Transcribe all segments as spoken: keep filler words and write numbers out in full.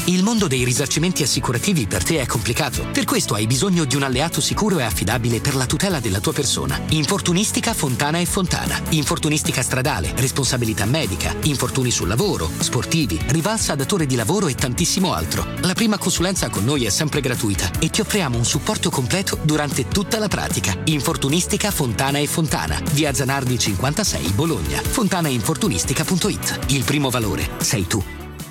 Il mondo dei risarcimenti assicurativi per te è complicato. Per questo hai bisogno di un alleato sicuro e affidabile per la tutela della tua persona. Infortunistica Fontana e Fontana. Infortunistica stradale, responsabilità medica, infortuni sul lavoro, sportivi, rivalsa datore di lavoro e tantissimo altro. La prima consulenza con noi è sempre gratuita e ti offriamo un supporto completo durante tutta la pratica. Infortunistica Fontana e Fontana. Via Zanardi cinquantasei, Bologna. fontanainfortunistica punto it. Il primo valore sei tu.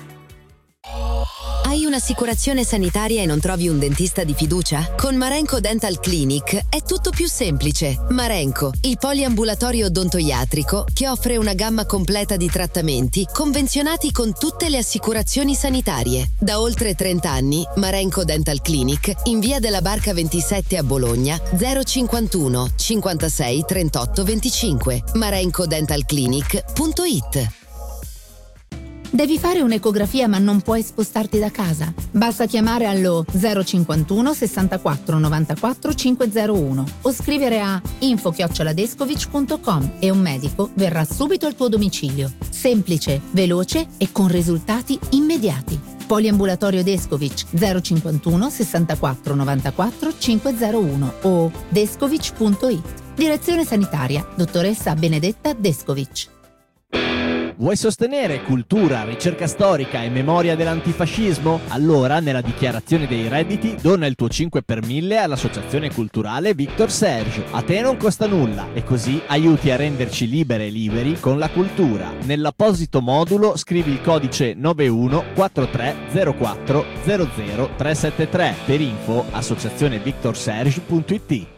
Hai un'assicurazione sanitaria e non trovi un dentista di fiducia? Con Marenco Dental Clinic è tutto più semplice. Marenco, il poliambulatorio odontoiatrico che offre una gamma completa di trattamenti convenzionati con tutte le assicurazioni sanitarie. Da oltre trenta anni, Marenco Dental Clinic in via della Barca ventisette a Bologna zero cinquantuno cinquantasei trentotto venticinque. marenco dental clinic punto it. Devi fare un'ecografia ma non puoi spostarti da casa? Basta chiamare allo zero cinquantuno sessantaquattro novantaquattro cinquecentouno o scrivere a info chiocciola descovich punto com e un medico verrà subito al tuo domicilio. Semplice, veloce e con risultati immediati. Poliambulatorio Descovich zero cinquantuno sessantaquattro novantaquattro cinquecentouno o descovich punto it. Direzione sanitaria, dottoressa Benedetta Descovich. Vuoi sostenere cultura, ricerca storica e memoria dell'antifascismo? Allora, nella dichiarazione dei redditi, dona il tuo cinque per mille all'associazione culturale Victor Serge. A te non costa nulla e così aiuti a renderci libere e liberi con la cultura. Nell'apposito modulo scrivi il codice nove uno quattro tre zero quattro zero zero tre sette tre. Per info associazione victor serge punto it.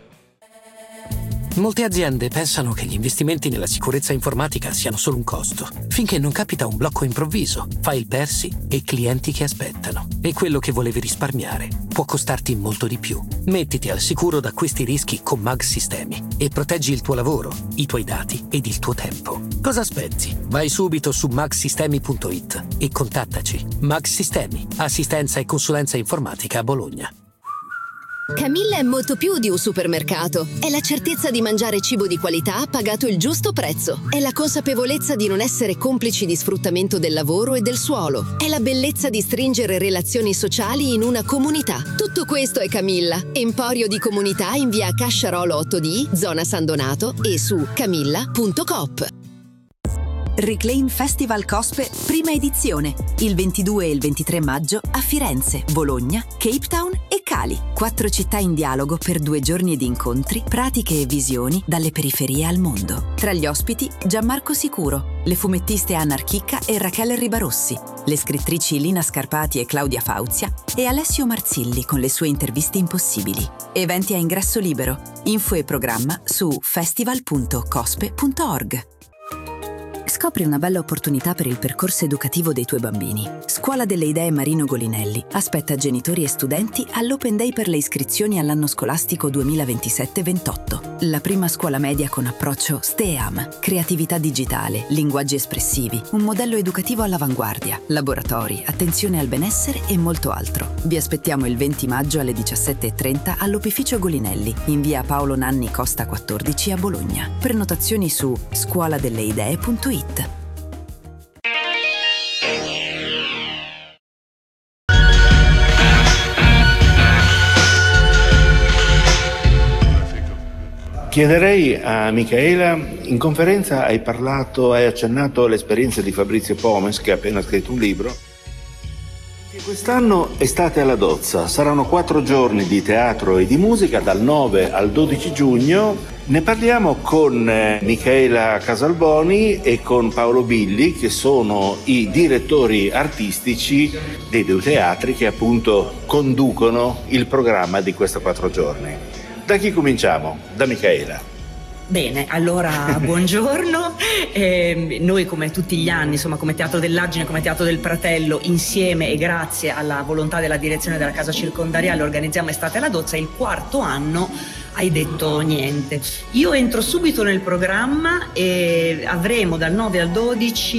Molte aziende pensano che gli investimenti nella sicurezza informatica siano solo un costo, finché non capita un blocco improvviso, file persi e clienti che aspettano. E quello che volevi risparmiare può costarti molto di più. Mettiti al sicuro da questi rischi con Mag Sistemi e proteggi il tuo lavoro, i tuoi dati ed il tuo tempo. Cosa aspetti? Vai subito su mag sistemi punto it e contattaci. Mag Sistemi, assistenza e consulenza informatica a Bologna. Camilla è molto più di un supermercato. È la certezza di mangiare cibo di qualità pagato il giusto prezzo. È la consapevolezza di non essere complici di sfruttamento del lavoro e del suolo. È la bellezza di stringere relazioni sociali in una comunità. Tutto questo è Camilla. Emporio di comunità in via Casciarolo otto D, zona San Donato e su camilla punto coop. Reclaim Festival Cospe, prima edizione, il ventidue e il ventitré maggio a Firenze, Bologna, Cape Town e Cali. Quattro città in dialogo per due giorni di incontri, pratiche e visioni dalle periferie al mondo. Tra gli ospiti Gianmarco Sicuro, le fumettiste Anna Archicca e Rachele Ribarossi, le scrittrici Lina Scarpati e Claudia Fauzia e Alessio Marzilli con le sue interviste impossibili. Eventi a ingresso libero. Info e programma su festival punto cospe punto org. Scopri una bella opportunità per il percorso educativo dei tuoi bambini. Scuola delle Idee Marino Golinelli aspetta genitori e studenti all'Open Day per le iscrizioni all'anno scolastico duemilaventisette ventotto. La prima scuola media con approccio STEAM, creatività digitale, linguaggi espressivi, un modello educativo all'avanguardia, laboratori, attenzione al benessere e molto altro. Vi aspettiamo il venti maggio alle diciassette e trenta all'Opificio Golinelli, in via Paolo Nanni Costa quattordici a Bologna. Prenotazioni su scuola delle idee punto it. Chiederei a Michaela, in conferenza hai parlato, hai accennato all'esperienza di Fabrizio Pomes, che ha appena scritto un libro. Quest'anno Estate alla Dozza, saranno quattro giorni di teatro e di musica dal nove al dodici giugno. Ne parliamo con Michaela Casalboni e con Paolo Billi, che sono i direttori artistici dei due teatri che appunto conducono il programma di questi quattro giorni. Da chi cominciamo? Da Michaela. Bene, allora buongiorno. Eh, noi come tutti gli anni, insomma, come Teatro dell'Agine, come Teatro del Pratello, insieme e grazie alla volontà della direzione della Casa Circondariale organizziamo Estate alla Dozza, il quarto anno. Hai detto niente. Io entro subito nel programma e avremo dal nove al dodici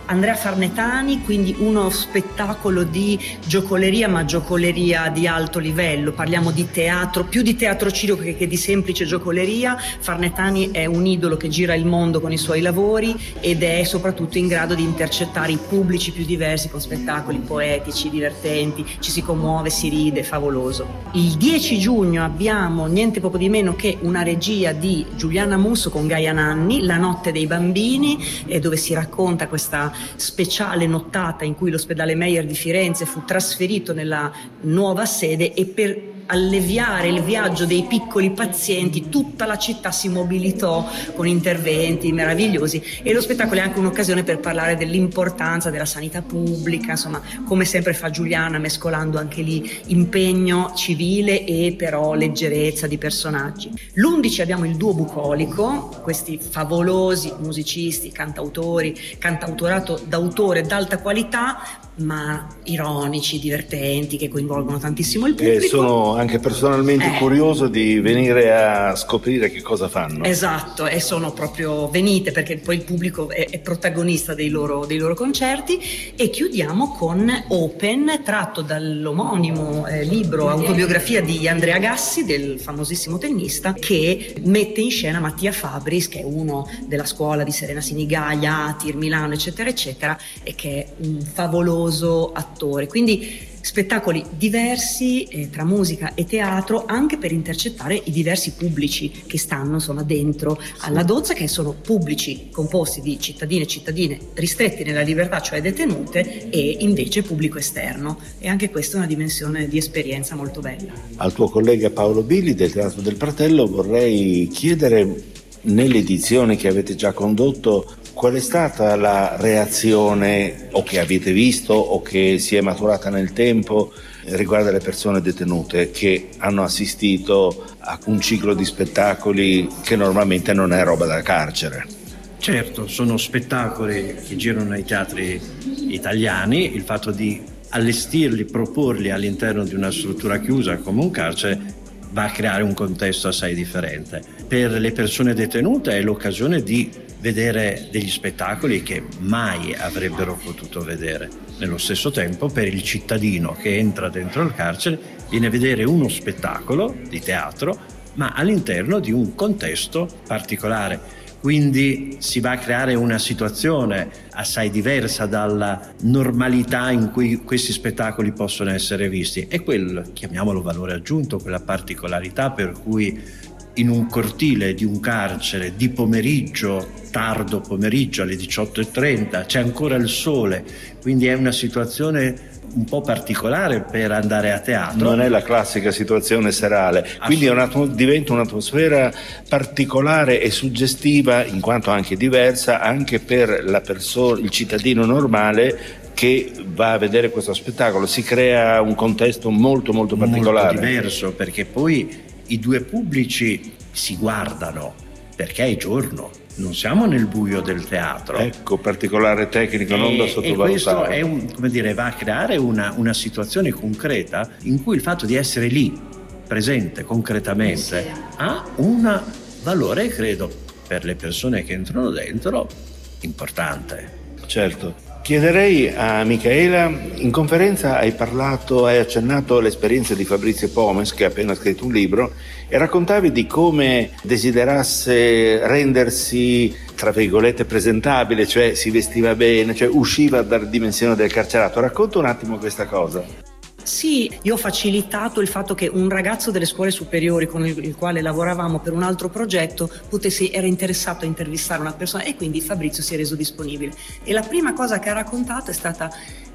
Andrea Farnetani, quindi uno spettacolo di giocoleria, ma giocoleria di alto livello. Parliamo di teatro, più di teatro cirico che, che di semplice giocoleria. Farnetani è un idolo che gira il mondo con i suoi lavori ed è soprattutto in grado di intercettare i pubblici più diversi con spettacoli poetici, divertenti, ci si commuove, si ride, è favoloso. Il dieci giugno abbiamo niente poco di meno che una regia di Giuliana Musso con Gaia Nanni, La notte dei bambini, eh, dove si racconta questa speciale nottata in cui l'ospedale Meyer di Firenze fu trasferito nella nuova sede e per alleviare il viaggio dei piccoli pazienti tutta la città si mobilitò con interventi meravigliosi e lo spettacolo è anche un'occasione per parlare dell'importanza della sanità pubblica, insomma, come sempre fa Giuliana, mescolando anche lì impegno civile e però leggerezza di personaggi. L'undici abbiamo il duo bucolico, questi favolosi musicisti, cantautori, cantautorato d'autore d'alta qualità, ma ironici, divertenti, che coinvolgono tantissimo il pubblico. E sono anche personalmente eh. curioso di venire a scoprire che cosa fanno. Esatto, e sono proprio venite perché poi il pubblico è, è protagonista dei loro, dei loro concerti. E chiudiamo con Open, tratto dall'omonimo eh, libro autobiografia di Andrea Gassi, del famosissimo tennista, che mette in scena Mattia Fabris, che è uno della scuola di Serena Sinigalia, Tir Milano, eccetera eccetera, e che è un favoloso attore. Quindi spettacoli diversi eh, tra musica e teatro, anche per intercettare i diversi pubblici che stanno insomma dentro alla Dozza, che sono pubblici composti di cittadine e cittadine ristretti nella libertà, cioè detenute, e invece pubblico esterno. E anche questa è una dimensione di esperienza molto bella. Al tuo collega Paolo Billi del Teatro del Pratello vorrei chiedere, nelle edizioni che avete già condotto, qual è stata la reazione o che avete visto o che si è maturata nel tempo riguardo alle persone detenute che hanno assistito a un ciclo di spettacoli che normalmente non è roba da carcere? Certo, sono spettacoli che girano nei teatri italiani. Il fatto di allestirli, proporli all'interno di una struttura chiusa come un carcere va a creare un contesto assai differente. Per le persone detenute è l'occasione di vedere degli spettacoli che mai avrebbero potuto vedere. Nello stesso tempo, per il cittadino che entra dentro il carcere, viene a vedere uno spettacolo di teatro, ma all'interno di un contesto particolare. Quindi si va a creare una situazione assai diversa dalla normalità in cui questi spettacoli possono essere visti. E quel, chiamiamolo valore aggiunto, quella particolarità per cui in un cortile di un carcere di pomeriggio, tardo pomeriggio alle diciotto e trenta, c'è ancora il sole, quindi è una situazione un po' particolare per andare a teatro. Non è la classica situazione serale, quindi è una, diventa un'atmosfera particolare e suggestiva, in quanto anche diversa, anche per la persona, il cittadino normale che va a vedere questo spettacolo. Si crea un contesto molto molto particolare. Molto diverso, perché poi i due pubblici si guardano, perché è giorno. Non siamo nel buio del teatro. Ecco, particolare tecnico, e, non da sottovalutare. E questo è un, come dire, va a creare una, una situazione concreta in cui il fatto di essere lì, presente concretamente, ha un valore, credo, per le persone che entrano dentro, importante. Certo. Chiederei a Micaela, in conferenza hai parlato, hai accennato all'esperienza di Fabrizio Pomes, che ha appena scritto un libro, e raccontavi di come desiderasse rendersi, tra virgolette, presentabile, cioè si vestiva bene, cioè usciva dalla dimensione del carcerato. Racconta un attimo questa cosa. Sì, io ho facilitato il fatto che un ragazzo delle scuole superiori con il, il quale lavoravamo per un altro progetto potesse, era interessato a intervistare una persona, e quindi Fabrizio si è reso disponibile. E la prima cosa che ha raccontato è stata: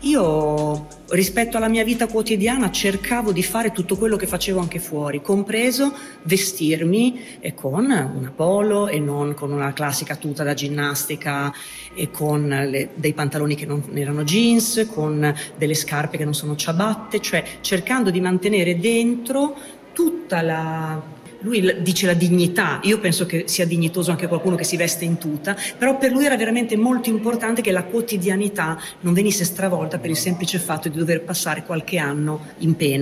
io rispetto alla mia vita quotidiana cercavo di fare tutto quello che facevo anche fuori, compreso vestirmi con una polo e non con una classica tuta da ginnastica, e con le, dei pantaloni che non erano jeans, con delle scarpe che non sono ciabatte, cioè cercando di mantenere dentro tutta la... Lui dice la dignità, io penso che sia dignitoso anche qualcuno che si veste in tuta, però per lui era veramente molto importante che la quotidianità non venisse stravolta per il semplice fatto di dover passare qualche anno in pena.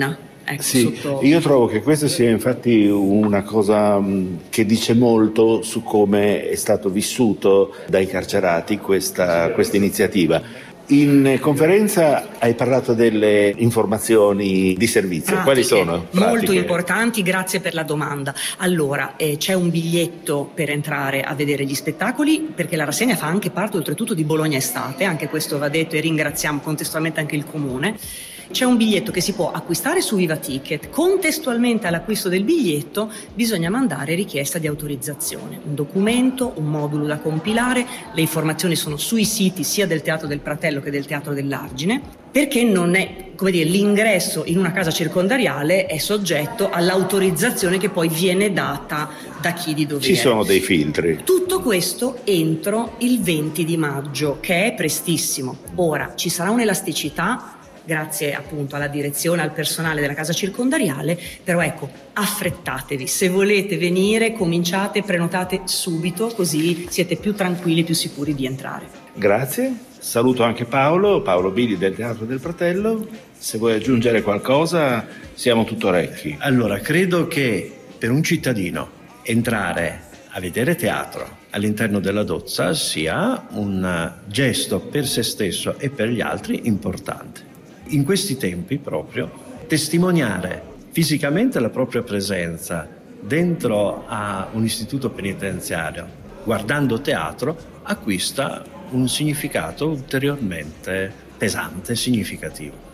Ecco, sì, sotto... io trovo che questa sia infatti una cosa mh, che dice molto su come è stato vissuto dai carcerati questa, questa iniziativa. In conferenza hai parlato delle informazioni di servizio. Pratiche, quali sono? Molto Pratiche. importanti, grazie per la domanda. Allora, eh, c'è un biglietto per entrare a vedere gli spettacoli, perché la rassegna fa anche parte oltretutto di Bologna Estate, anche questo va detto e ringraziamo contestualmente anche il Comune. C'è un biglietto che si può acquistare su Viva Ticket. Contestualmente all'acquisto del biglietto bisogna mandare richiesta di autorizzazione, un documento, un modulo da compilare. Le informazioni sono sui siti sia del Teatro del Pratello che del Teatro dell'Argine, perché non è, come dire, l'ingresso in una casa circondariale è soggetto all'autorizzazione che poi viene data da chi di dovere. Ci sono dei filtri. Tutto questo entro il venti di maggio, che è prestissimo. Ora, ci sarà un'elasticità grazie appunto alla direzione, al personale della casa circondariale, però ecco, affrettatevi, se volete venire cominciate, prenotate subito, così siete più tranquilli, più sicuri di entrare. Grazie, saluto anche Paolo, Paolo Billi del Teatro del Pratello, se vuoi aggiungere qualcosa siamo tutto orecchi. Allora, credo che per un cittadino entrare a vedere teatro all'interno della Dozza sia un gesto per se stesso e per gli altri importante. In questi tempi proprio testimoniare fisicamente la propria presenza dentro a un istituto penitenziario guardando teatro acquista un significato ulteriormente pesante, significativo.